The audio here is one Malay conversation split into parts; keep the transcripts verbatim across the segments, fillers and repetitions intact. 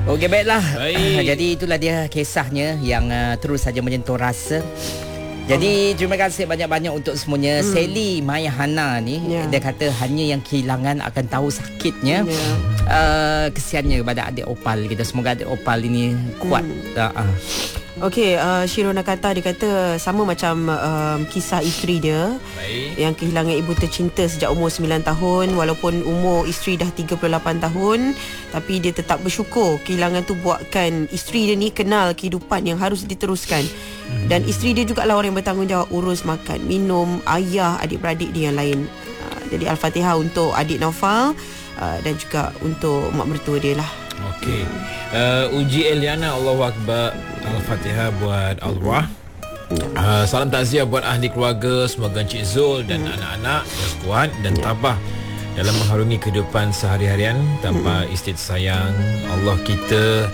Okey, baiklah. Baik. Jadi itulah dia kisahnya yang uh, terus saja menyentuh rasa. Jadi terima kasih banyak-banyak untuk semuanya. hmm. Sally Maya Hana ni, yeah. dia kata hanya yang kehilangan akan tahu sakitnya. yeah. uh, Kesiannya kepada adik Opal kita. Semoga adik Opal ini kuat. hmm. uh, uh. Okey, uh, Shirona kata, dia kata sama macam uh, kisah isteri dia. Baik. Yang kehilangan ibu tercinta sejak umur sembilan tahun. Walaupun umur isteri dah tiga puluh lapan tahun, tapi dia tetap bersyukur. Kehilangan tu buatkan isteri dia ni kenal kehidupan yang harus diteruskan. hmm. Dan isteri dia jugalah orang yang bertanggungjawab urus makan, minum, ayah, adik-beradik dia yang lain. uh, Jadi Al-Fatihah untuk adik Naufal, uh, dan juga untuk mak mertua dia lah. Okey. Uh, Uji Eliana, Allahu Akbar. Al-Fatihah buat Al-Wah. Uh, salam takziah buat ahli keluarga. Semoga Encik Zul dan hmm. anak-anak terus kuat dan yeah. tabah dalam mengharungi kehidupan sehari-harian tanpa hmm. isteri sayang. Allah kita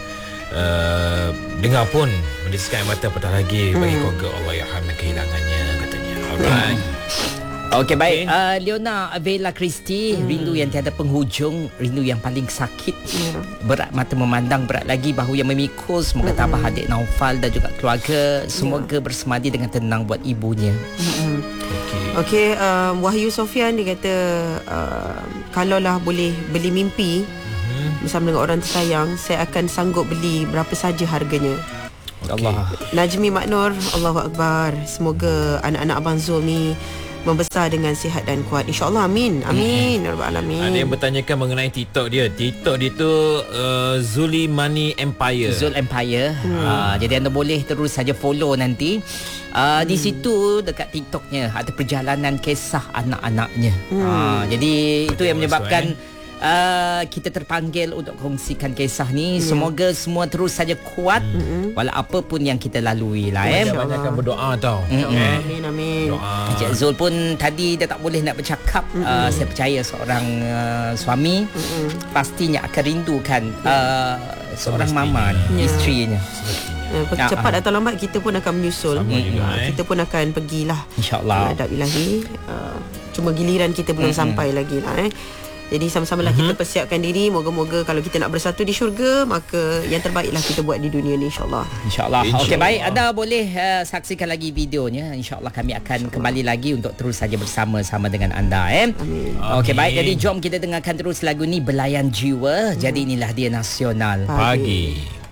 uh, dengar pun mendeskan mata apatah lagi bagi hmm. keluarga Allah yang hamil kehilangannya, katanya. Alright. Hmm. Okey, baik. Uh, Leona Vela Christie, hmm. rindu yang tiada penghujung, rindu yang paling sakit. Yeah. Berat mata memandang, berat lagi bahu yang memikul. Semoga hmm. tabah adik Naufal dan juga keluarga. Semoga yeah. bersemadi dengan tenang buat ibunya. Hmm. Okey, okay, um, Wahyu Sofian dia kata, uh, kalaulah boleh beli mimpi hmm. bersama dengan orang tersayang, saya akan sanggup beli berapa saja harganya. Okay. Allah. Najmi Maknur, Allahu Akbar. Semoga anak-anak Abang Zul ni membesar dengan sihat dan kuat, insya-Allah. Amin. Amin. Hmm. Alamin. Ada yang bertanyakan mengenai TikTok dia. TikTok dia tu uh, Zuli Money Empire. Zul Empire. Hmm. Uh, jadi anda boleh terus saja follow nanti. Uh, hmm. Di situ dekat TikToknya ada perjalanan kisah anak-anaknya. Hmm. Uh, jadi betul, itu yang menyebabkan eh? Uh, kita terpanggil untuk kongsikan kisah ni. yeah. Semoga semua terus saja kuat, mm-hmm. walau apa pun yang kita lalui lah. eh. Banyak-banyakkan berdoa tau. mm-hmm. eh. Amin, amin. Encik Zul pun tadi dia tak boleh nak bercakap. mm-hmm. uh, Saya percaya seorang uh, suami mm-hmm. pastinya akan rindukan uh, seorang mama, yeah. isterinya. Ya, cepat atau lambat kita pun akan menyusul. juga, uh, eh. Kita pun akan pergilah, InsyaAllah. Hadap ilahi. uh, Cuma giliran kita belum mm-hmm. sampai lagi lah. eh. Jadi sama-samalah mm-hmm. kita persiapkan diri. Moga-moga kalau kita nak bersatu di syurga, maka yang terbaiklah kita buat di dunia ni, insyaAllah. InsyaAllah. Insya Okey, baik. Anda boleh uh, saksikan lagi videonya. InsyaAllah kami akan kembali lagi untuk terus saja bersama-sama dengan anda. eh. Amin. Okey, baik. Jadi jom kita dengarkan terus lagu ni, Belayan Jiwa. mm-hmm. Jadi inilah dia Nasional Pagi.